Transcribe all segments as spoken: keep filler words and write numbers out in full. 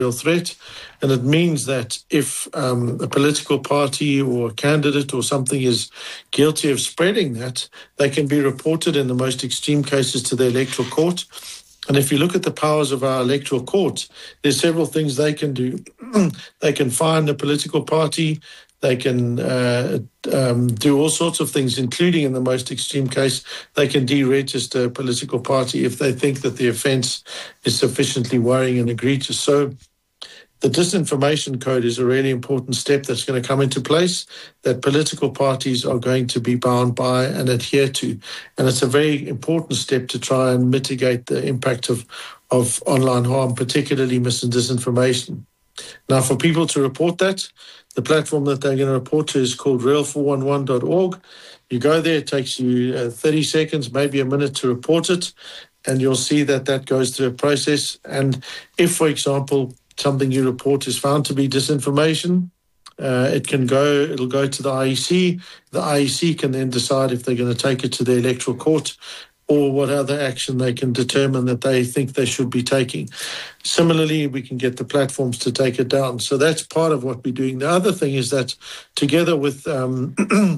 real threat. And it means that if um, a political party or a candidate or something is guilty of spreading that, they can be reported in the most extreme cases to the electoral court. And if you look at the powers of our electoral court, there's several things they can do. They can fine a political party. They can uh, um, do all sorts of things, including in the most extreme case, they can deregister a political party if they think that the offence is sufficiently worrying and egregious. So the disinformation code is a really important step that's going to come into place that political parties are going to be bound by and adhere to. And it's a very important step to try and mitigate the impact of, of online harm, particularly mis and disinformation. Now, for people to report that, the platform that they're going to report to is called real four one one dot org. You go there, it takes you uh, thirty seconds, maybe a minute to report it, and you'll see that that goes through a process. And if, for example, something you report is found to be disinformation, uh, it can go, it'll go to the I E C. The I E C can then decide if they're going to take it to the electoral court or what other action they can determine that they think they should be taking. Similarly, we can get the platforms to take it down. So that's part of what we're doing. The other thing is that together with um,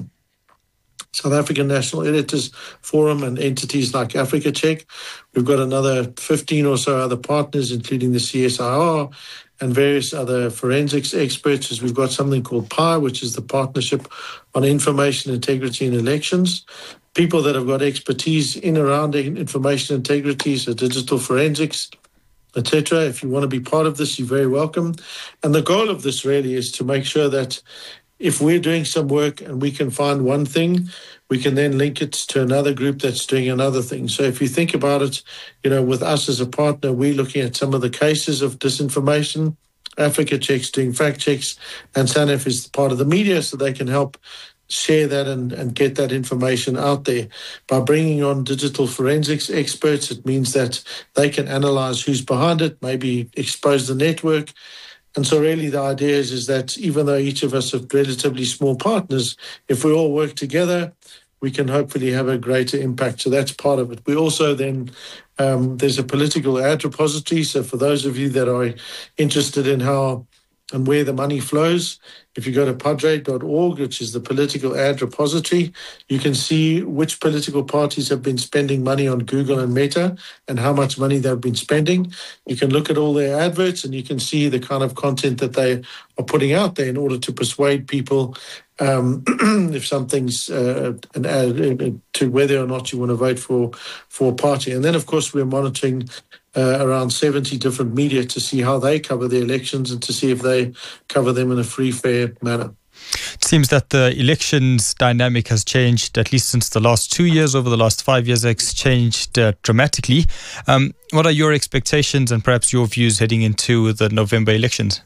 South African National Editors Forum and entities like Africa Check, we've got another fifteen or so other partners, including the C S I R and various other forensics experts. We've got something called P I, which is the Partnership on Information Integrity in Elections. People that have got expertise in around information integrity, so digital forensics, et cetera. If you want to be part of this, you're very welcome. And the goal of this really is to make sure that if we're doing some work and we can find one thing, we can then link it to another group that's doing another thing. So if you think about it, you know, with us as a partner, we're looking at some of the cases of disinformation. Africa Check's doing fact checks, and SANEF is part of the media, so they can help share that and, and get that information out there. By bringing on digital forensics experts, it means that they can analyze who's behind it, maybe expose the network. And so really the idea is, is that even though each of us are relatively small partners, if we all work together, we can hopefully have a greater impact. So that's part of it. We also then, um, there's a political ad repository. So for those of you that are interested in how and where the money flows, if you go to padre dot org, which is the political ad repository, you can see which political parties have been spending money on Google and Meta and how much money they've been spending. You can look at all their adverts and you can see the kind of content that they are putting out there in order to persuade people um, if something's uh, an ad to whether or not you want to vote for, for a party. And then, of course, we're monitoring Uh, around seventy different media to see how they cover the elections and to see if they cover them in a free, fair manner. It seems that the elections dynamic has changed, at least since the last two years. Over the last five years, it's changed uh, dramatically. Um, what are your expectations and perhaps your views heading into the November elections?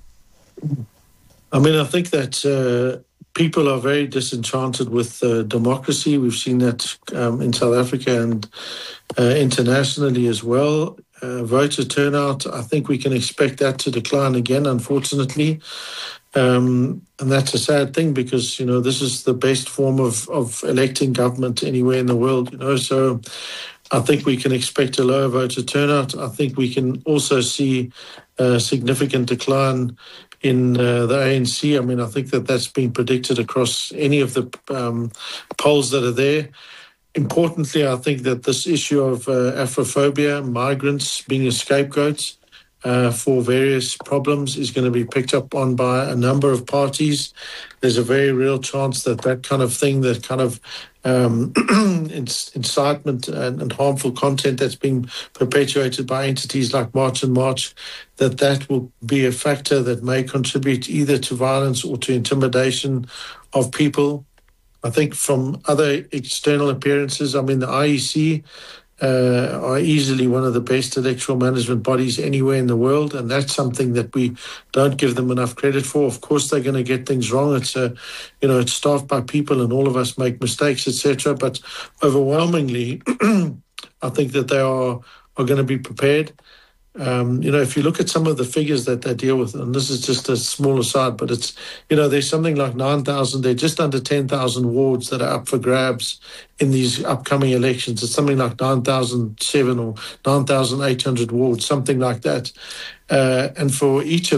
I mean, I think that uh, people are very disenchanted with uh, democracy. We've seen that um, in South Africa and uh, internationally as well. Uh, voter turnout, I think we can expect that to decline again, unfortunately. Um, and that's a sad thing because, you know, this is the best form of, of electing government anywhere in the world, you know. So I think we can expect a lower voter turnout. I think we can also see a significant decline in uh, the A N C. I mean, I think that that's been predicted across any of the um, polls that are there. Importantly, I think that this issue of uh, Afrophobia, migrants being a scapegoat uh, for various problems is going to be picked up on by a number of parties. There's a very real chance that that kind of thing, that kind of um, incitement and, and harmful content that's being perpetuated by entities like March and March, that that will be a factor that may contribute either to violence or to intimidation of people. I think from other external appearances, I mean, the I E C uh, are easily one of the best electoral management bodies anywhere in the world, and that's something that we don't give them enough credit for. Of course, they're going to get things wrong. It's a, you know, it's staffed by people, and all of us make mistakes, et cetera. But overwhelmingly, I think that they are are going to be prepared. Um, you know, if you look at some of the figures that they deal with, and this is just a small aside, but it's, you know, there's something like nine thousand, they're just under ten thousand wards that are up for grabs in these upcoming elections. It's something like nine thousand seven or nine thousand eight hundred wards, something like that. Uh, and for each of